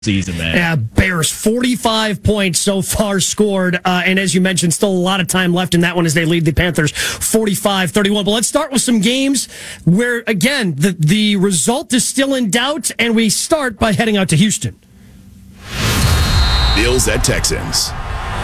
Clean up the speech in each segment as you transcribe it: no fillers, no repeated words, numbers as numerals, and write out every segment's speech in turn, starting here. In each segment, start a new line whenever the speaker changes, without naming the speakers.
season, man.
Yeah, Bears 45 points so far scored. And as you mentioned, still a lot of time left in that one as they lead the Panthers 45-31. But let's start with some games where, again, the result is still in doubt. And we start by heading out to Houston.
Bills at Texans.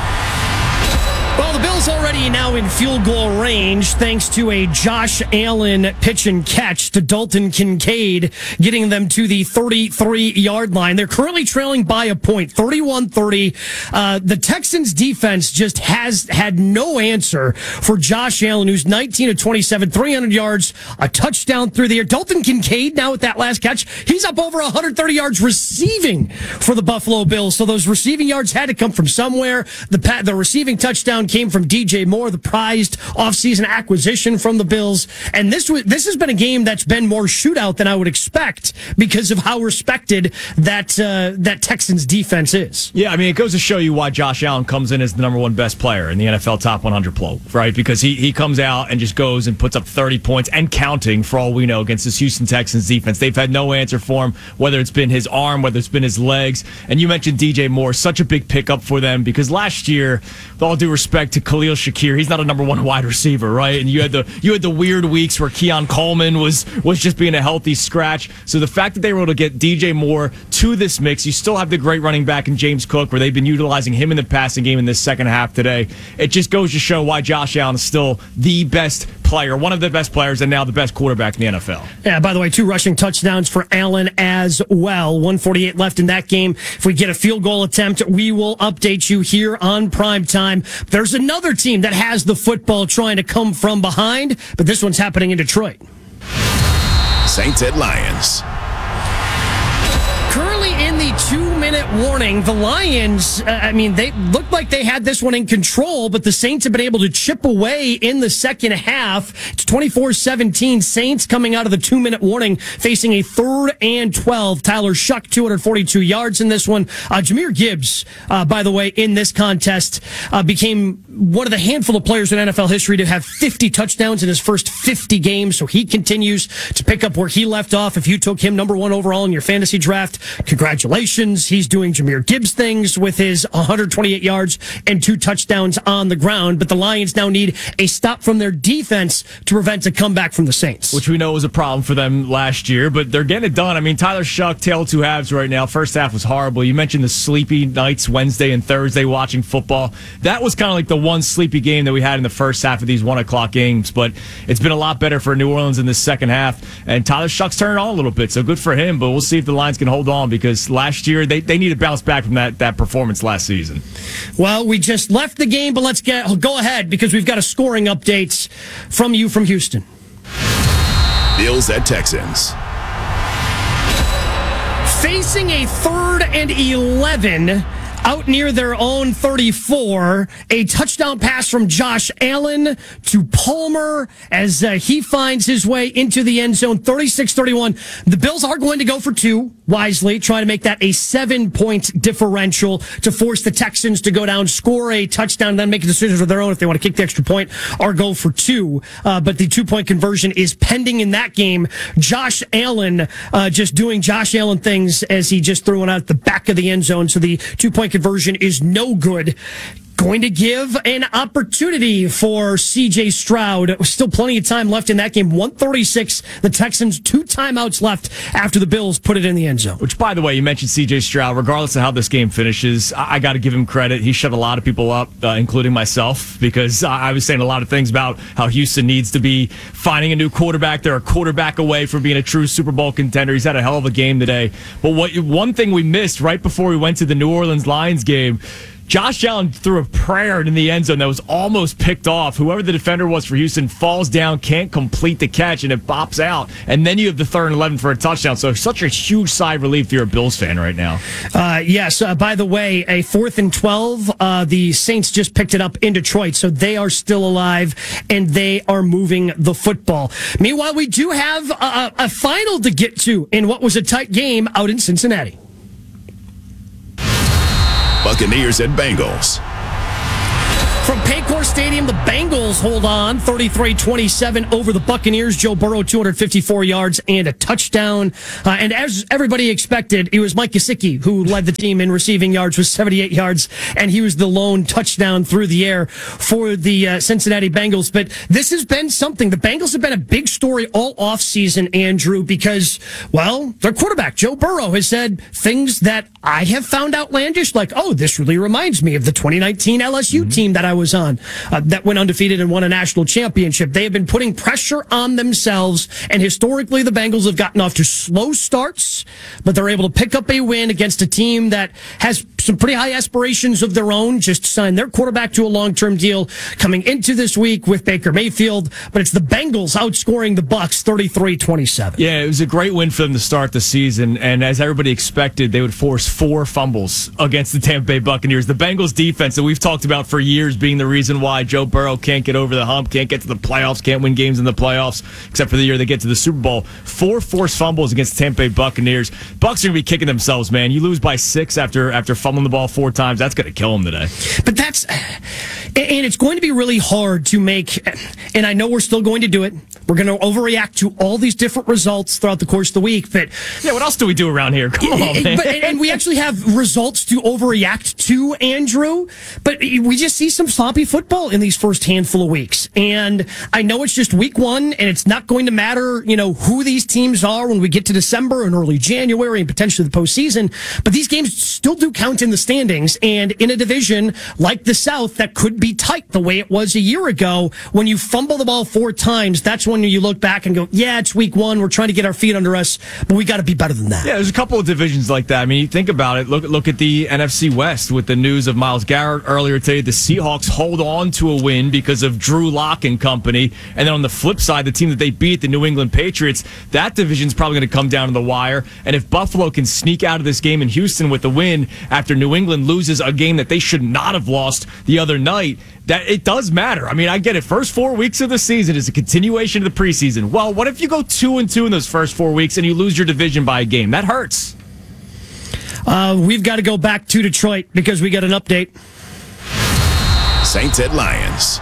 Well, the Bills already now in field goal range thanks to a Josh Allen pitch and catch to Dalton Kincaid, getting them to the 33-yard line. They're currently trailing by a point, 31-30. The Texans defense just has had no answer for Josh Allen, who's 19 of 27, 300 yards, a touchdown through the air. Dalton Kincaid, now with that last catch, he's up over 130 yards receiving for the Buffalo Bills. So those receiving yards had to come from somewhere. The receiving touchdown came from DJ Moore, the prized offseason acquisition from the Bills. And this has been a game that's been more shootout than I would expect because of how respected that Texans defense is.
Yeah, I mean, it goes to show you why Josh Allen comes in as the number one best player in the NFL Top 100 poll, right? Because he comes out and just goes and puts up 30 points and counting, for all we know, against this Houston Texans defense. They've had no answer for him, whether it's been his arm, whether it's been his legs. And you mentioned DJ Moore, such a big pickup for them because last year, with all due respect to Khalil Shakir, he's not a number one wide receiver, right? And you had the weird weeks where Keon Coleman was just being a healthy scratch. So the fact that they were able to get DJ Moore to this mix, you still have the great running back in James Cook, where they've been utilizing him in the passing game in this second half today. It just goes to show why Josh Allen is still the best player, one of the best players, and now the best quarterback in the NFL.
Yeah, by the way, 2 rushing touchdowns for Allen as well. 148 left in that game. If we get a field goal attempt, we will update you here on Primetime. There's another team that has the football trying to come from behind, but this one's happening in Detroit.
Saints at Lions.
Currently in the 2-minute warning, the Lions, they looked like they had this one in control, but the Saints have been able to chip away in the second half. It's 24-17. Saints coming out of the 2-minute warning, facing a 3rd and 12. Tyler Shuck, 242 yards in this one. Jahmyr Gibbs, by the way, in this contest, became one of the handful of players in NFL history to have 50 touchdowns in his first 50 games. So he continues to pick up where he left off. If you took him number 1 overall in your fantasy draft, congratulations. He's doing Jahmyr Gibbs things with his 128 yards and 2 touchdowns on the ground. But the Lions now need a stop from their defense to prevent a comeback from the Saints,
which we know was a problem for them last year, but they're getting it done. I mean, Tyler Shuck, tail of 2 halves right now. First half was horrible. You mentioned the sleepy nights Wednesday and Thursday watching football. That was kind of like the one sleepy game that we had in the first half of these 1 o'clock games, but it's been a lot better for New Orleans in the second half, and Tyler Shuck's turning on a little bit, so good for him, but we'll see if the Lions can hold on because last year they need to bounce back from that performance last season.
Well, we just left the game, but let's go ahead because we've got a scoring updates from you from Houston.
Bills at Texans.
Facing a 3rd and 11 out near their own 34, a touchdown pass from Josh Allen to Palmer as he finds his way into the end zone, 36-31. The Bills are going to go for 2, wisely, trying to make that a 7-point differential to force the Texans to go down, score a touchdown, then make a decision of their own if they want to kick the extra point or go for 2. But the 2-point conversion is pending in that game. Josh Allen just doing Josh Allen things as he just threw it out the back of the end zone. So the 2-point conversion is no good. Going to give an opportunity for C.J. Stroud. Still plenty of time left in that game. 1:36. The Texans 2 timeouts left after the Bills put it in the end zone.
Which, by the way, you mentioned C.J. Stroud. Regardless of how this game finishes, I got to give him credit. He shut a lot of people up, including myself, because I was saying a lot of things about how Houston needs to be finding a new quarterback. They're a quarterback away from being a true Super Bowl contender. He's had a hell of a game today. But one thing we missed right before we went to the New Orleans Lions game, Josh Allen threw a prayer in the end zone that was almost picked off. Whoever the defender was for Houston falls down, can't complete the catch, and it bops out. And then you have the 3rd and 11 for a touchdown. So such a huge sigh of relief if you're a Bills fan right now.
Yes. By the way, a 4th and 12. The Saints just picked it up in Detroit, so they are still alive, and they are moving the football. Meanwhile, we do have a final to get to in what was a tight game out in Cincinnati.
Buccaneers at Bengals.
From Paycor Stadium, the Bengals hold on 33-27 over the Buccaneers. Joe Burrow, 254 yards and a touchdown. And as everybody expected, it was Mike Gesicki who led the team in receiving yards with 78 yards, and he was the lone touchdown through the air for the Cincinnati Bengals. But this has been something. The Bengals have been a big story all offseason, Andrew, because, well, their quarterback, Joe Burrow, has said things that I have found outlandish, like, oh, this really reminds me of the 2019 LSU team that I was on that went undefeated and won a national championship. They have been putting pressure on themselves, and historically the Bengals have gotten off to slow starts, but they're able to pick up a win against a team that has some pretty high aspirations of their own, just signed their quarterback to a long-term deal coming into this week with Baker Mayfield, but it's the Bengals outscoring the Bucs 33-27.
Yeah, it was a great win for them to start the season, and as everybody expected, they would force 4 fumbles against the Tampa Bay Buccaneers. The Bengals defense that we've talked about for years being the reason why Joe Burrow can't get over the hump, can't get to the playoffs, can't win games in the playoffs, except for the year they get to the Super Bowl. 4 forced fumbles against the Tampa Bay Buccaneers. Bucs are going to be kicking themselves, man. You lose by 6 after fumbling the ball 4 times. That's going to kill them today.
But that's, and it's going to be really hard to make, and I know we're still going to do it. We're going to overreact to all these different results throughout the course of the week. But
yeah, what else do we do around here? Come on, man.
And we actually have results to overreact to, Andrew. But we just see some sloppy football in these first handful of weeks. And I know it's just week 1, and it's not going to matter, who these teams are when we get to December and early January and potentially the postseason. But these games still do count in the standings. And in a division like the South that could be tight the way it was a year ago, when you fumble the ball 4 times, that's when you look back and go, yeah, it's week 1. We're trying to get our feet under us, but we got to be better than that.
Yeah, there's a couple of divisions like that. I mean, you think about it. Look at the NFC West with the news of Myles Garrett earlier today. The Seahawks hold on to a win because of Drew Lock and company. And then on the flip side, the team that they beat, the New England Patriots, that division's probably going to come down to the wire. And if Buffalo can sneak out of this game in Houston with the win after New England loses a game that they should not have lost the other night, that it does matter. I mean, I get it. First 4 weeks of the season is a continuation of the preseason. Well, what if you go 2-2 in those first 4 weeks and you lose your division by a game? That hurts.
We've got to go back to Detroit because we got an update.
Saints at Lions.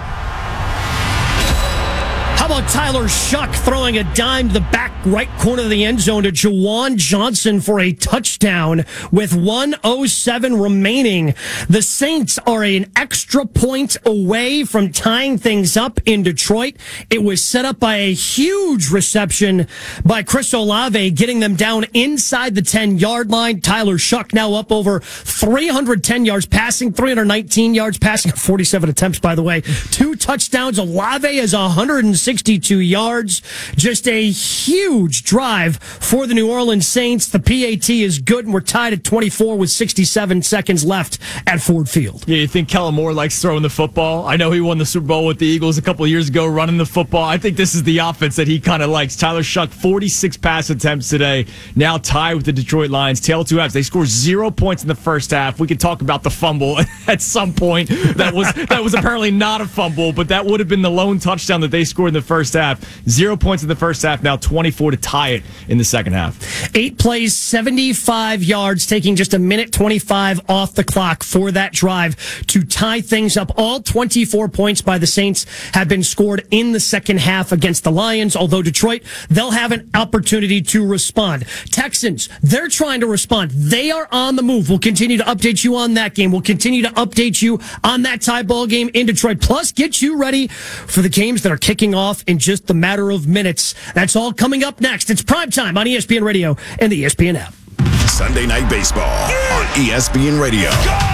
How about Tyler Shuck throwing a dime to the back right corner of the end zone to Jawan Johnson for a touchdown with 1:07 remaining? The Saints are an extra point away from tying things up in Detroit. It was set up by a huge reception by Chris Olave, getting them down inside the 10-yard line. Tyler Shuck now up over 310 yards passing, 319 yards passing, 47 attempts, by the way. 2 touchdowns. Olave has 162 yards. Just a huge drive for the New Orleans Saints. The PAT is good, and we're tied at 24 with 67 seconds left at Ford Field.
Yeah, you think Kellen Moore likes throwing the football? I know he won the Super Bowl with the Eagles a couple of years ago running the football. I think this is the offense that he kind of likes. Tyler Shuck, 46 pass attempts today, now tied with the Detroit Lions. Tail 2 halves. They scored 0 points in the first half. We can talk about the fumble at some point. That was apparently not a fumble, but that would have been the lone touchdown that they scored in the first half. 0 points in the first half, now 24 to tie it in the second half.
8 plays, 75 yards, taking just a minute 25 off the clock for that drive to tie things up. All 24 points by the Saints have been scored in the second half against the Lions, although Detroit, they'll have an opportunity to respond. Texans, they're trying to respond. They are on the move. We'll continue to update you on that game. We'll continue to update you on that tie ball game in Detroit, plus get you ready for the games that are kicking off in just a matter of minutes. That's all coming up next. It's primetime on ESPN Radio and the ESPN app.
Sunday Night Baseball on ESPN Radio.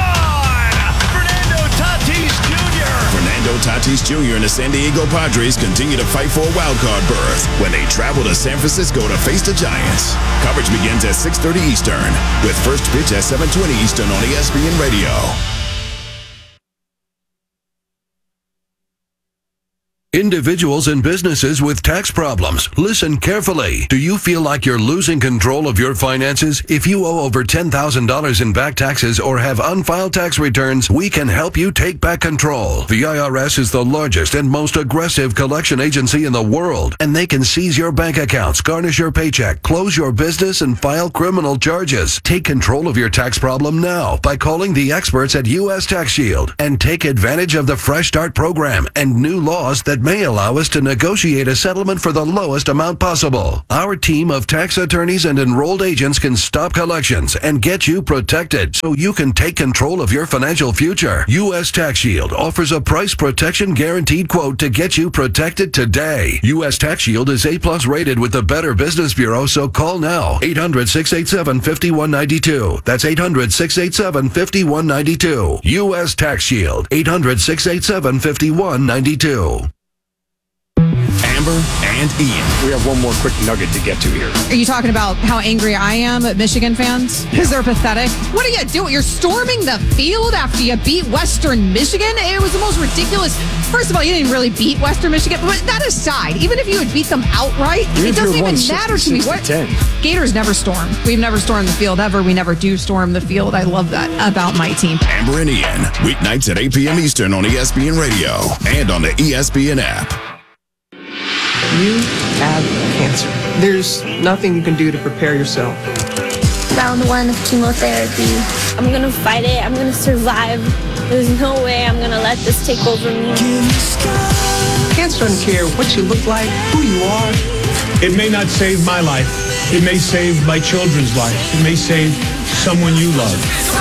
Fernando Tatis Jr.
Fernando Tatis Jr. and the San Diego Padres continue to fight for a wildcard berth when they travel to San Francisco to face the Giants. Coverage begins at 6:30 Eastern with first pitch at 7:20 Eastern on ESPN Radio.
Individuals and businesses with tax problems, listen carefully. Do you feel like you're losing control of your finances? If you owe over $10,000 in back taxes or have unfiled tax returns, we can help you take back control. The IRS is the largest and most aggressive collection agency in the world, and they can seize your bank accounts, garnish your paycheck, close your business, and file criminal charges. Take control of your tax problem now by calling the experts at U.S. Tax Shield and take advantage of the Fresh Start program and new laws that may allow us to negotiate a settlement for the lowest amount possible. Our team of tax attorneys and enrolled agents can stop collections and get you protected so you can take control of your financial future. U.S. Tax Shield offers a price protection guaranteed quote to get you protected today. U.S. Tax Shield is A+ rated with the Better Business Bureau, so call now. 800-687-5192. That's 800-687-5192. U.S. Tax Shield. 800-687-5192.
Amber and Ian.
We have one more quick nugget to get to here.
Are you talking about how angry I am at Michigan fans? Because they're pathetic. What are you doing? You're storming the field after you beat Western Michigan? It was the most ridiculous. First of all, you didn't really beat Western Michigan. But that aside, even if you had beat them outright, it doesn't even matter to me. What? Gators never storm. We've never stormed the field ever. We never do storm the field. I love that about my team.
Amber and Ian. Weeknights at 8 p.m. Eastern on ESPN Radio and on the ESPN app.
You have cancer. There's nothing you can do to prepare yourself.
Round 1 of chemotherapy. I'm going to fight it. I'm going to survive. There's no way I'm going to let this take over me.
Cancer doesn't care what you look like, who you are.
It may not save my life. It may save my children's life. It may save someone you love.